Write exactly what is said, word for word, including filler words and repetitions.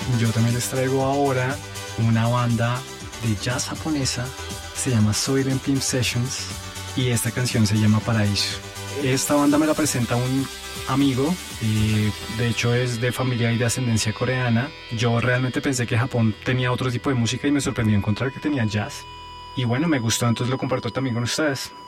Yo también les traigo ahora una banda de jazz japonesa, se llama Soiren Pimp Sessions y esta canción se llama Paraíso. Esta banda me la presenta un amigo, y de hecho es de familia y de ascendencia coreana. Yo realmente pensé que Japón tenía otro tipo de música y me sorprendió encontrar que tenía jazz. Y bueno, me gustó, entonces lo comparto también con ustedes.